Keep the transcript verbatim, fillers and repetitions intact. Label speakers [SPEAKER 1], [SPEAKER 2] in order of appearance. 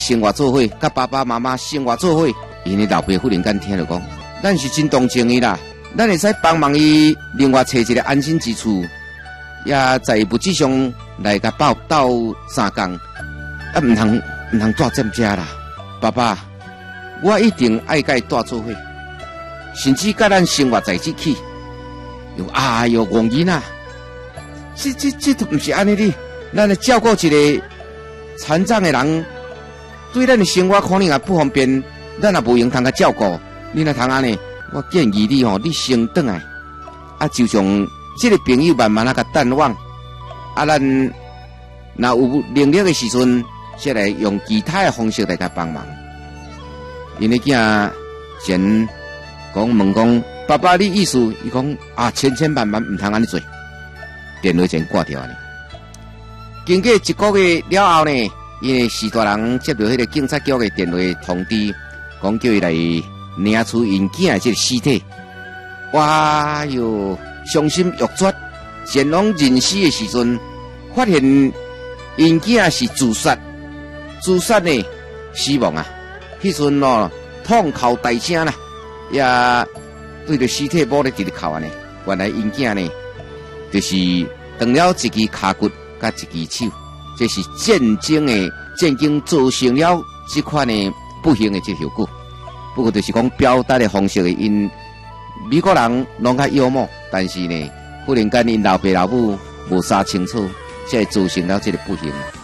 [SPEAKER 1] 生活做伙，甲爸爸妈妈生活做伙，因为老爸忽然间听着讲，咱是真同情伊啦，咱会使帮忙伊另外找一个安心之处，也在物质上来甲报斗相共，啊，唔通唔通住这遮啦，爸爸，我一定爱甲伊住做伙，甚至甲咱生活在一起。哟啊哟，戆囡仔，这这这都唔是安尼哩，咱来照顾一个残障的人。对咱的生活可能也不方便，咱也无用通甲照顾。你若通安尼，我建议你吼，你先转来，啊，就像这个朋友慢慢啊甲淡忘，啊，咱若有能力的时阵，再来用其他的方式来甲帮忙。因为囝前讲问讲，爸爸你意思，伊讲啊，千千万万唔通安尼做，电话先挂掉呢。经过一个月了后呢？因为许大人接到迄个警察局的电话通知，讲叫伊来领出因囝的这个尸体。哇哟，伤心欲绝，前往认尸的时阵，发现因囝是自杀，自杀呢死亡啊！迄阵哦，痛哭大声啦，也对着尸体摸咧直直哭安尼。原来因囝呢，就是断了一支骹骨甲一支手。这是战争的战争造成了这款的不幸的这后果。不过就是讲表达的方式的，因美国人拢较幽默，但是呢，忽然间因老爸老母无查清楚，才造成了这个不幸。